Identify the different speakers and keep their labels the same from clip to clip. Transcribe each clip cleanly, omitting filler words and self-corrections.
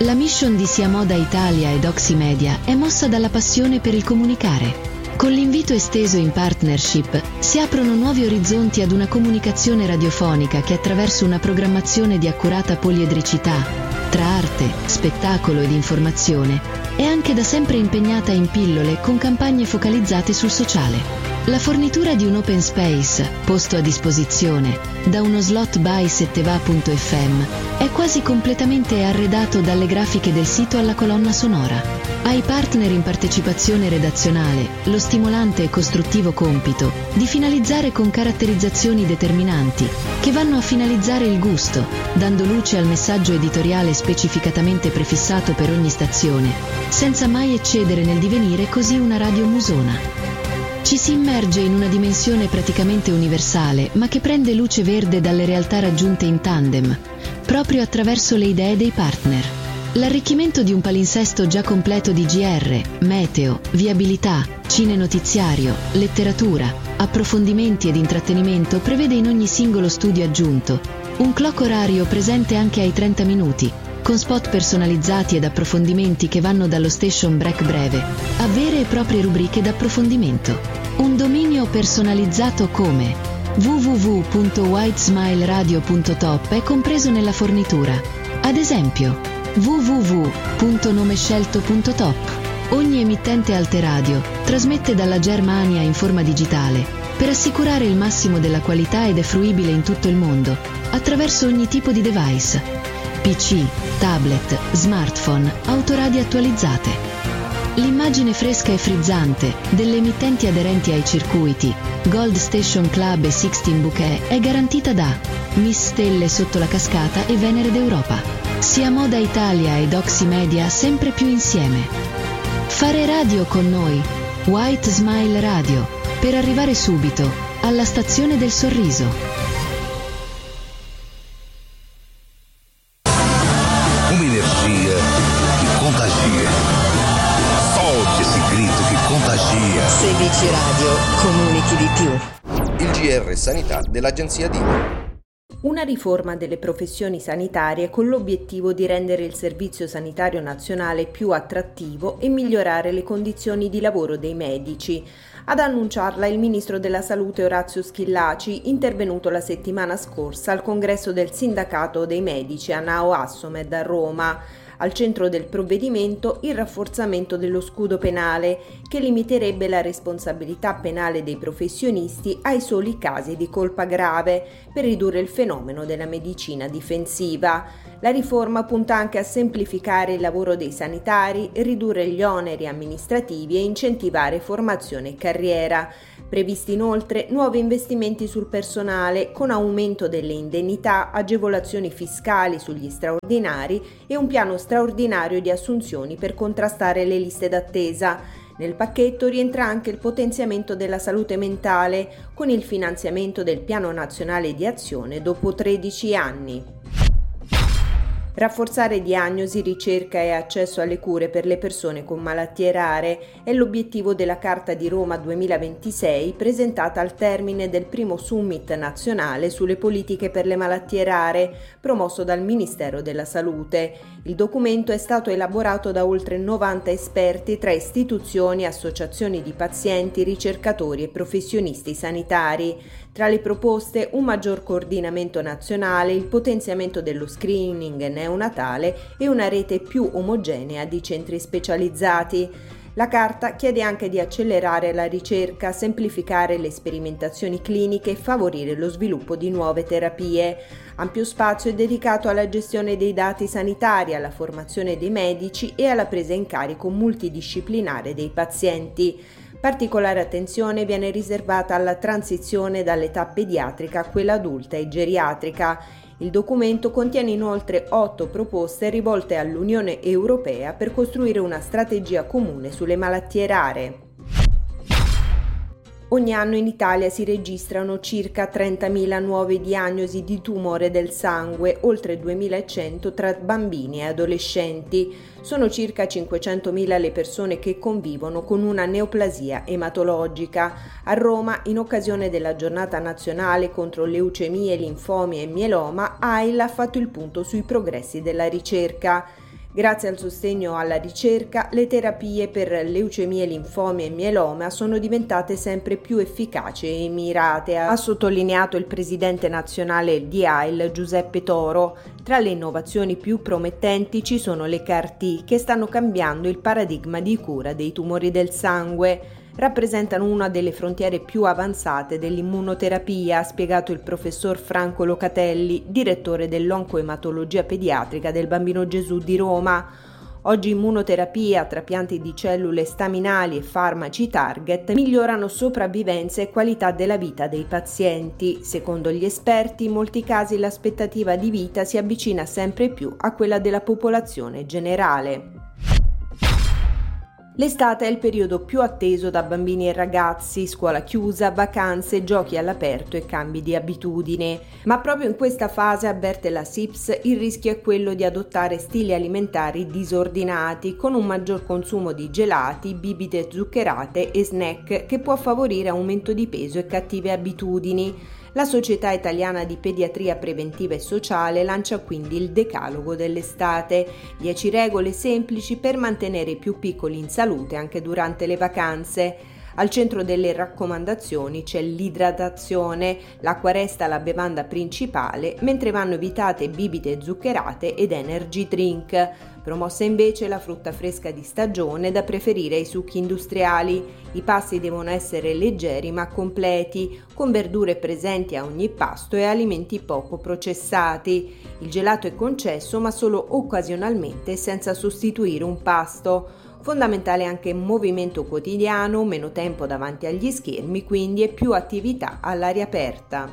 Speaker 1: La mission di Sia Moda Italia ed Oximedia è mossa dalla passione per il comunicare. Con l'invito esteso in partnership si aprono nuovi orizzonti ad una comunicazione radiofonica che attraverso una programmazione di accurata poliedricità, tra arte, spettacolo ed informazione, è anche da sempre impegnata in pillole con campagne focalizzate sul sociale. La fornitura di un open space, posto a disposizione, da uno slot by setteva.fm, è quasi completamente arredato dalle grafiche del sito alla colonna sonora. Ai partner in partecipazione redazionale lo stimolante e costruttivo compito di finalizzare con caratterizzazioni determinanti che vanno a finalizzare il gusto, dando luce al messaggio editoriale specificatamente prefissato per ogni stazione, senza mai eccedere nel divenire così una radio musona. Ci si immerge in una dimensione praticamente universale, ma che prende luce verde dalle realtà raggiunte in tandem, proprio attraverso le idee dei partner. L'arricchimento di un palinsesto già completo di GR, meteo, viabilità, cine-notiziario, letteratura, approfondimenti ed intrattenimento prevede in ogni singolo studio aggiunto un clock orario presente anche ai 30 minuti, con spot personalizzati ed approfondimenti che vanno dallo station break breve a vere e proprie rubriche d'approfondimento. Un dominio personalizzato come www.whitesmileradio.top è compreso nella fornitura. Ad esempio, www.nomescelto.top. Ogni emittente Alteradio trasmette dalla Germania in forma digitale per assicurare il massimo della qualità ed è fruibile in tutto il mondo attraverso ogni tipo di device: PC, tablet, smartphone, autoradio attualizzate. L'immagine fresca e frizzante delle emittenti aderenti ai circuiti Gold Station Club e Sixteen Bouquet è garantita da Miss Stelle sotto la cascata e Venere d'Europa. Sia Moda Italia ed Oximedia sempre più insieme. Fare radio con noi, White Smile Radio, per arrivare subito alla stazione del sorriso.
Speaker 2: Un'energia che contagia. Solte esse grito che contagia.
Speaker 3: Se dici radio, comunichi di più.
Speaker 4: Il GR Sanità dell'Agenzia DINA.
Speaker 5: Una riforma delle professioni sanitarie con l'obiettivo di rendere il Servizio Sanitario Nazionale più attrattivo e migliorare le condizioni di lavoro dei medici. Ad annunciarla il ministro della Salute Orazio Schillaci, intervenuto la settimana scorsa al congresso del Sindacato dei Medici a Nao Assomed a Roma. Al centro del provvedimento il rafforzamento dello scudo penale, che limiterebbe la responsabilità penale dei professionisti ai soli casi di colpa grave, per ridurre il fenomeno della medicina difensiva. La riforma punta anche a semplificare il lavoro dei sanitari, ridurre gli oneri amministrativi e incentivare formazione e carriera. Previsti inoltre nuovi investimenti sul personale con aumento delle indennità, agevolazioni fiscali sugli straordinari e un piano straordinario di assunzioni per contrastare le liste d'attesa. Nel pacchetto rientra anche il potenziamento della salute mentale con il finanziamento del Piano Nazionale di Azione dopo 13 anni. Rafforzare diagnosi, ricerca e accesso alle cure per le persone con malattie rare è l'obiettivo della Carta di Roma 2026 presentata al termine del primo summit nazionale sulle politiche per le malattie rare promosso dal Ministero della Salute. Il documento è stato elaborato da oltre 90 esperti tra istituzioni, associazioni di pazienti, ricercatori e professionisti sanitari. Tra le proposte un maggior coordinamento nazionale, il potenziamento dello screening neonatale e una rete più omogenea di centri specializzati. La Carta chiede anche di accelerare la ricerca, semplificare le sperimentazioni cliniche e favorire lo sviluppo di nuove terapie. Ampio spazio è dedicato alla gestione dei dati sanitari, alla formazione dei medici e alla presa in carico multidisciplinare dei pazienti. Particolare attenzione viene riservata alla transizione dall'età pediatrica a quella adulta e geriatrica. Il documento contiene inoltre 8 proposte rivolte all'Unione Europea per costruire una strategia comune sulle malattie rare. Ogni anno in Italia si registrano circa 30.000 nuove diagnosi di tumore del sangue, oltre 2.100 tra bambini e adolescenti. Sono circa 500.000 le persone che convivono con una neoplasia ematologica. A Roma, in occasione della giornata nazionale contro leucemie, linfomi e mieloma, AIL ha fatto il punto sui progressi della ricerca. Grazie al sostegno alla ricerca, le terapie per leucemie, linfomi e mieloma sono diventate sempre più efficaci e mirate, ha sottolineato il presidente nazionale di AIL Giuseppe Toro. Tra le innovazioni più promettenti ci sono le CAR-T, che stanno cambiando il paradigma di cura dei tumori del sangue. Rappresentano una delle frontiere più avanzate dell'immunoterapia, ha spiegato il professor Franco Locatelli, direttore dell'oncoematologia pediatrica del Bambino Gesù di Roma. Oggi immunoterapia, trapianti di cellule staminali e farmaci target migliorano sopravvivenza e qualità della vita dei pazienti. Secondo gli esperti, in molti casi l'aspettativa di vita si avvicina sempre più a quella della popolazione generale. L'estate è il periodo più atteso da bambini e ragazzi, scuola chiusa, vacanze, giochi all'aperto e cambi di abitudine. Ma proprio in questa fase, avverte la SIPS, il rischio è quello di adottare stili alimentari disordinati, con un maggior consumo di gelati, bibite zuccherate e snack che può favorire aumento di peso e cattive abitudini. La Società Italiana di Pediatria Preventiva e Sociale lancia quindi il Decalogo dell'estate, 10 regole semplici per mantenere i più piccoli in salute anche durante le vacanze. Al centro delle raccomandazioni c'è l'idratazione, l'acqua resta la bevanda principale, mentre vanno evitate bibite zuccherate ed energy drink. Promossa invece la frutta fresca di stagione, da preferire ai succhi industriali. I pasti devono essere leggeri ma completi, con verdure presenti a ogni pasto e alimenti poco processati. Il gelato è concesso ma solo occasionalmente, senza sostituire un pasto. Fondamentale anche movimento quotidiano, meno tempo davanti agli schermi, quindi, e più attività all'aria aperta.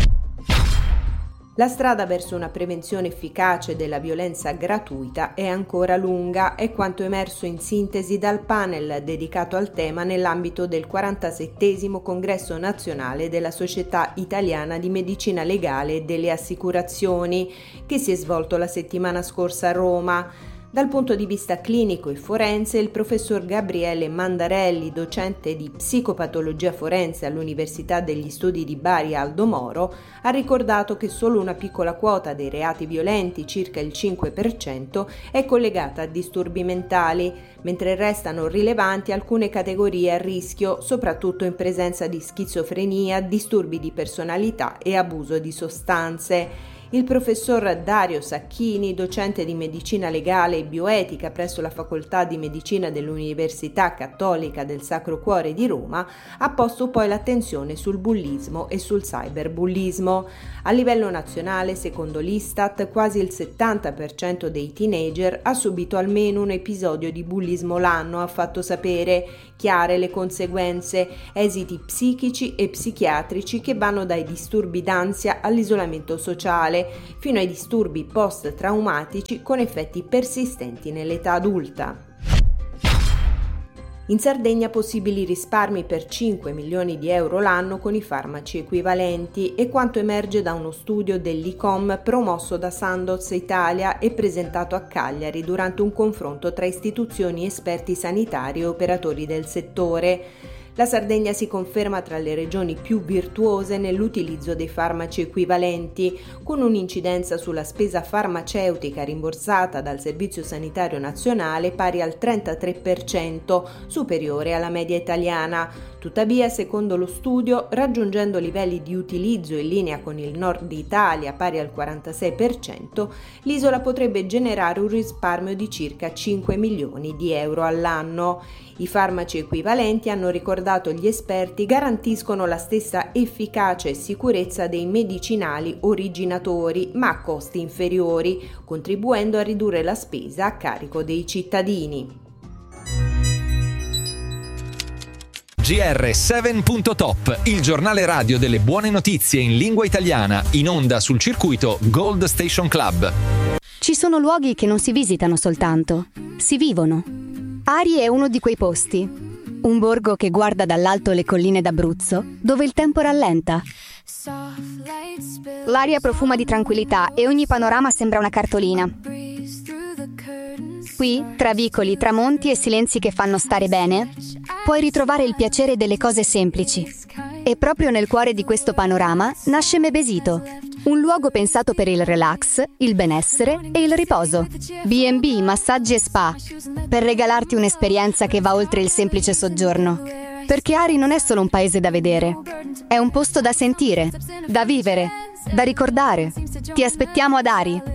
Speaker 5: La strada verso una prevenzione efficace della violenza gratuita è ancora lunga, è quanto emerso in sintesi dal panel dedicato al tema nell'ambito del 47° Congresso Nazionale della Società Italiana di Medicina Legale e delle Assicurazioni, che si è svolto la settimana scorsa a Roma. Dal punto di vista clinico e forense, il professor Gabriele Mandarelli, docente di psicopatologia forense all'Università degli Studi di Bari Aldo Moro, ha ricordato che solo una piccola quota dei reati violenti, circa il 5%, è collegata a disturbi mentali, mentre restano rilevanti alcune categorie a rischio, soprattutto in presenza di schizofrenia, disturbi di personalità e abuso di sostanze. Il professor Dario Sacchini, docente di medicina legale e bioetica presso la Facoltà di Medicina dell'Università Cattolica del Sacro Cuore di Roma, ha posto poi l'attenzione sul bullismo e sul cyberbullismo. A livello nazionale, secondo l'Istat, quasi il 70% dei teenager ha subito almeno un episodio di bullismo l'anno, ha fatto sapere. Chiare le conseguenze, esiti psichici e psichiatrici che vanno dai disturbi d'ansia all'isolamento sociale, fino ai disturbi post-traumatici con effetti persistenti nell'età adulta. In Sardegna possibili risparmi per 5 milioni di euro l'anno con i farmaci equivalenti, e quanto emerge da uno studio dell'ICOM promosso da Sandoz Italia e presentato a Cagliari durante un confronto tra istituzioni, esperti sanitari e operatori del settore. La Sardegna si conferma tra le regioni più virtuose nell'utilizzo dei farmaci equivalenti, con un'incidenza sulla spesa farmaceutica rimborsata dal Servizio Sanitario Nazionale pari al 33%, superiore alla media italiana. Tuttavia, secondo lo studio, raggiungendo livelli di utilizzo in linea con il nord Italia pari al 46%, l'isola potrebbe generare un risparmio di circa 5 milioni di euro all'anno. I farmaci equivalenti, hanno ricordato gli esperti, garantiscono la stessa efficacia e sicurezza dei medicinali originatori, ma a costi inferiori, contribuendo a ridurre la spesa a carico dei cittadini.
Speaker 6: GR7.top, il giornale radio delle buone notizie in lingua italiana, in onda sul circuito Gold Station Club.
Speaker 7: Ci sono luoghi che non si visitano soltanto, si vivono. Ari è uno di quei posti. Un borgo che guarda dall'alto le colline d'Abruzzo, dove il tempo rallenta. L'aria profuma di tranquillità e ogni panorama sembra una cartolina. Qui, tra vicoli, tramonti e silenzi che fanno stare bene, puoi ritrovare il piacere delle cose semplici. E proprio nel cuore di questo panorama nasce Mebesito, Un luogo pensato per il relax, il benessere e il riposo. B&B, massaggi e spa, per regalarti un'esperienza che va oltre il semplice soggiorno. Perché Ari non è solo un paese da vedere, è un posto da sentire, da vivere, da ricordare. Ti aspettiamo ad Ari.